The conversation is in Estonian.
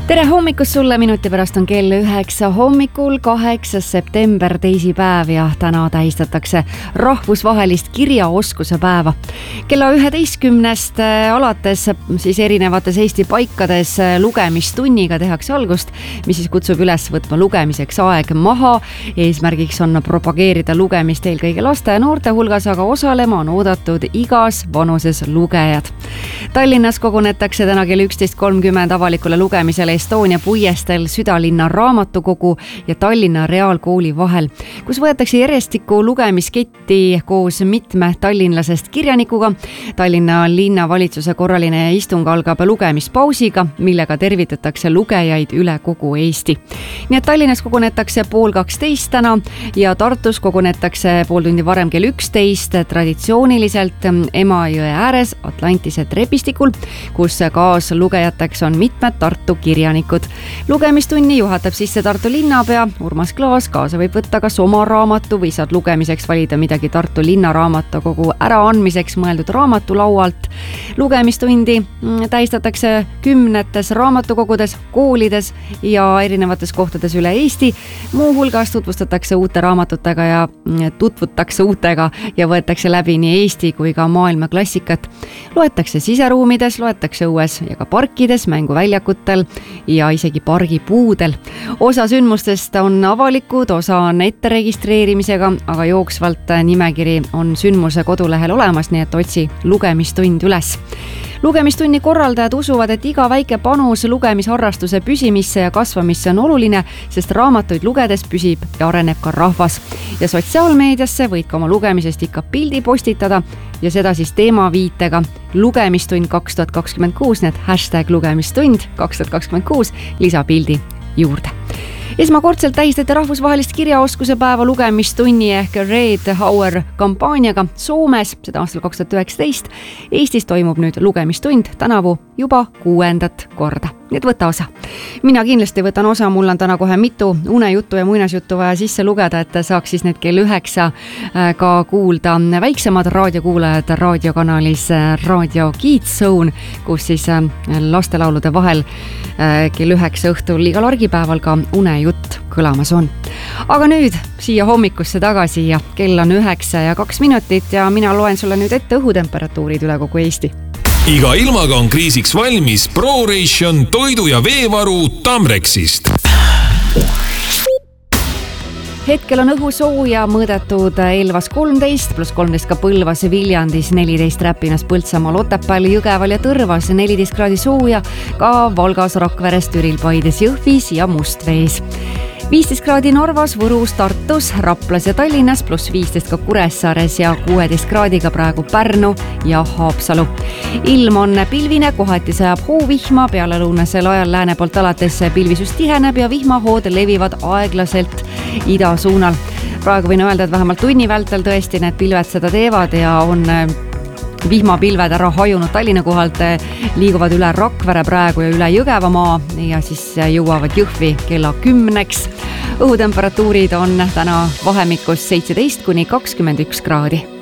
Tere hommikust sulle, minuti pärast on kell 9 hommikul, 8. september, teisipäev ja täna tähistatakse rahvusvahelist kirjaoskuse päeva. Kella 11 alates siis erinevates Eesti paikades lugemistunniga tehakse algust, mis siis kutsub üles võtma lugemiseks aeg maha. Eesmärgiks on propageerida lugemist eelkõige laste ja noorte hulgas, aga osalema on oodatud igas vanuses lugejad. Tallinnas kogunetakse täna kell 11.30 avalikule lugemisele Estonia puiestel Südalinna raamatukogu ja Tallinna Reaalkooli vahel, kus võetakse järjestikku lugemisketti koos mitme tallinlasest kirjanikuga. Tallinna linnavalitsuse korraline istung algab lugemispausiga, millega tervitatakse lugejaid üle kogu Eesti. Nii et Tallinnas kogunetakse 11:30 täna ja Tartus kogunetakse pool tundi varem kell 11 traditsiooniliselt Emajõe ääres Atlantise trepistikul, kus kaaslugejateks on mitmed Tartu kirjanikud. Lugemistunni juhatab sisse Tartu linnapea Urmas Klaas, kaasa võib võtta kas oma raamatu või saad lugemiseks valida midagi Tartu linnaraamatukogu äraandmiseks mõeldud raamatulaualt. Lugemistundi tähistatakse 10 raamatukogudes, koolides ja erinevates kohtades üle Eesti. Muu hulgas tutvustatakse uute raamatutega ja tutvutakse uutega ja võetakse läbi nii Eesti kui ka maailma klassikat. Loetakse siseruumides, loetakse õues ja ka parkides, mänguväljakutel ja isegi pargipuudel. Osa sündmustest on avalikud, osa on ette registreerimisega, aga jooksvalt nimekiri on sündmuse kodulehel olemas, nii et otsi lugemistund üles. Lugemistunni korraldajad usuvad, et iga väike panus lugemisharrastuse püsimisse ja kasvamisse on oluline, sest raamatuid lugedes püsib ja areneb ka rahvas. Ja sotsiaalmeediasse võid ka oma lugemisest ikka pildi postitada ja seda siis teemaviitega lugemistund 2026, need #lugemistund 2026 lisapildi juurde. Esmakordselt tähistati rahvusvahelist kirjaoskuse päeva lugemistunni ehk Read Hour kampaaniaga Soomes, seda aastal 2019. Eestis toimub nüüd lugemistund tänavu juba 6. korda. Nii et võta osa. Mina kindlasti võtan osa, mul on täna kohe mitu unejuttu ja muinasjuttu vaja sisse lugeda, et saaks siis need kell 9 ka kuulda väiksemad raadiokuulajad raadiokanalis Raadio Kids Zone, kus siis lastelaulude vahel kell 9 õhtul igal argipäeval ka unejutt kõlamas on. Aga nüüd siia hommikusse tagasi ja kell on 9:02 ja mina loen sulle nüüd ette õhutemperatuurid üle kogu Eesti. Iga ilmaga on kriisiks valmis ProRation toidu- ja veevaru Tamrexist. Hetkel on õhu sooja mõõdetud Elvas 13, +13 ka Põlvas, Viljandis 14, Räpinas, Põltsamaal, Otepääl, Jõgeval ja Tõrvas 14 kraadi sooja, ka Valgas, Rakveres, Türil, Paides, Jõhvis ja Mustvees. 15 kraadi Narvas, Võrus, Tartus, Raplas ja Tallinnas, +15 ka Kuressaares ja 16 kraadiga praegu Pärnu ja Haapsalu. Ilm on pilvine, kohati sajab hoovihma, pealelõunasel ajal lääne poolt alates pilvisus tiheneb ja vihmahood levivad aeglaselt ida suunal. Praegu võin öelda, et vähemalt tunni vältel tõesti need pilved seda teevad ja on vihmapilved ära hajunud Tallinna kohalt, liiguvad üle Rakvere praegu ja üle Jõgevamaa ja siis jõuavad Jõhvi kella 10. Õhutemperatuurid on täna vahemikus 17 kuni 21 kraadi.